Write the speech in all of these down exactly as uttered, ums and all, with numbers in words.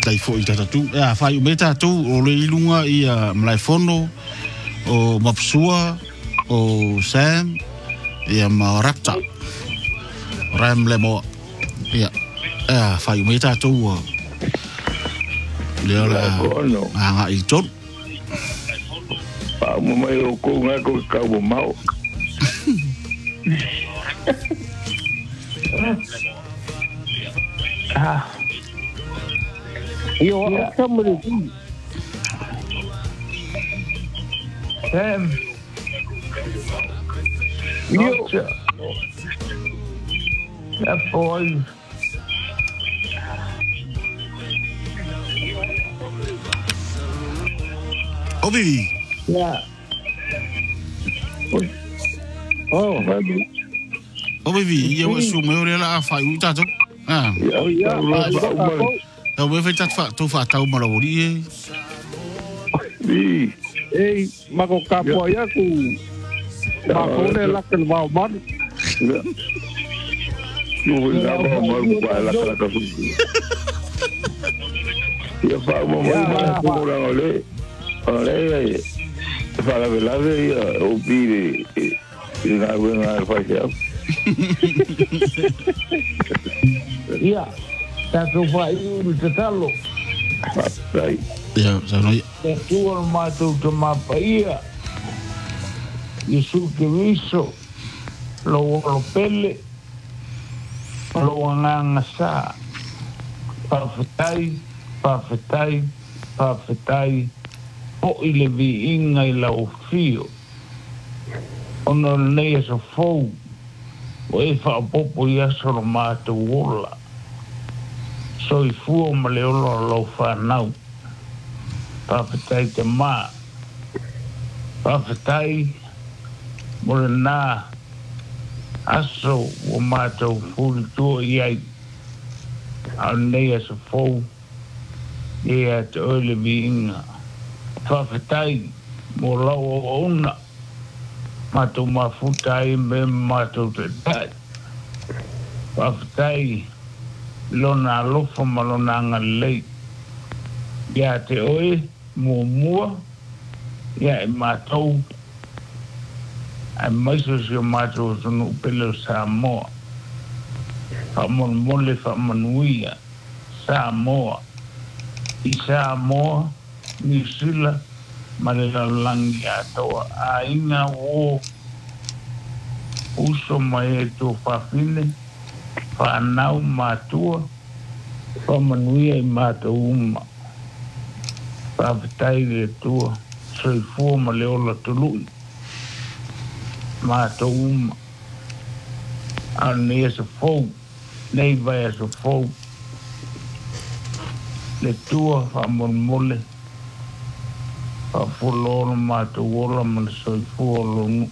tai fo i tatu ya fa yu meta tu o le ilunga i mlai fono o mapsua o Sam ia ma rapta ram le mo ia ya fa yu meta tu le la nga i tot pa mo mai o ko nga ko ka mo mau ah yo somebody Sam yo that boy Obi yeah oh baby Obi ia wa su me ore la fa yu tatu ah oh yeah eu vou ver tatu tu fa tau mara ori di ei mako kapo ya ku mako le la ke va mar yo ya ba mo ba la ka ka fu ya fa mo mo ba ko ra ole ole fa la vela de o pide y la buena fa ya ya ta tu fa i te talo ai ya sa no te tuor ma tu te ma pa ia Yesu ke viso lo lo pele lo nganga sa pa fetai pa fetai pa fetai o ile vi inga ila o fio ono nei so fou o e fa popo ia so ma tu wola so i fu ma le lo lo fa nau pa fetai te ma pa fetai mo na aso o ma tu fu tu ia a nei so fou ia te ole vi inga fa fetai mo lo ona matu mafutai me matu te tai pafutai lona lofa malona ngalei ya te oe mua mua ya e matou a maiso si o matou sunu pelo Samoa whamon mole whamanuia Samoa i Samoa New Zealand Marela langi atoa a inga o uso mai e tō whawhine whanau mātua whamanuia i mātua uma whawhitai e tua soi fua ma leola tului mātua uma a nea sa fau nei vai a sa fau le tua whamon mole a fulolo ma tu wola man so fuolo nu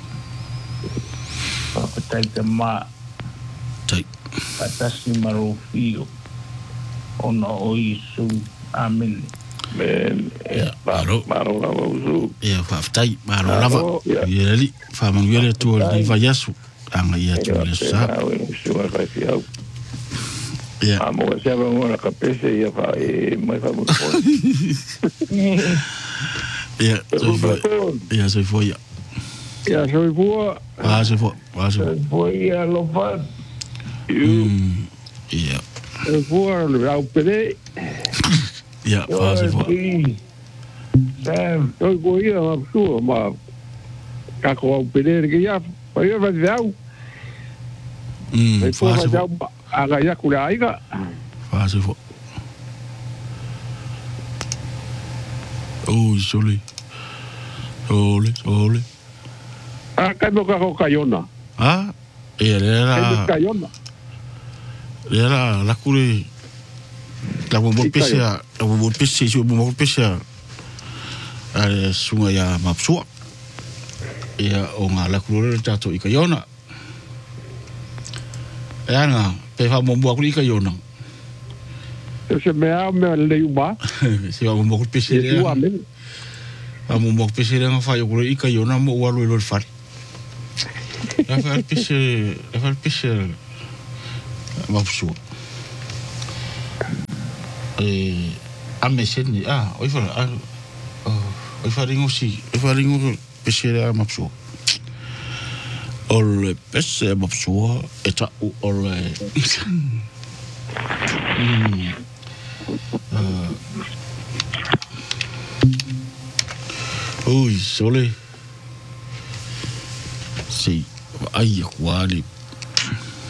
a patai te ma tai patasi maro fio ona o Isu amen men ya maro maro la usu ya fa tai maro lava ia li fa manguele tu li va yasu anga ia tu le sa su va fa fiau ya amo se va una capese ia fa e mai fa mo ya soy foi ya soy foi ya soy fua ah soy foi ah soy foi a lo fa ya soy fua le au pere ya ah soy foi Sam soy foi a su ma ka ko au pere que ya foi va dau mm foi va dau aga ya kula aiga ah soy foi oh joli joli joli ah ka no ka ko kayona ah era kayona era la cure la bomba pesa la bomba pesa su bomba pesa ale sunga ya mapsua ia o nga la cure tato i kayona era nga pe fa bomba ku i kayona se me a me le uba se va bomba ku pesa era a bomba pesa era nga fa yo ku i kayona mo wa lo lo fa la fa pesa la fa pesa mapsua e a meseni a oi fa a oi fa ringo si oi fa ringo pesere a mapso o le pese mapso e ta o le oi sole si ai quali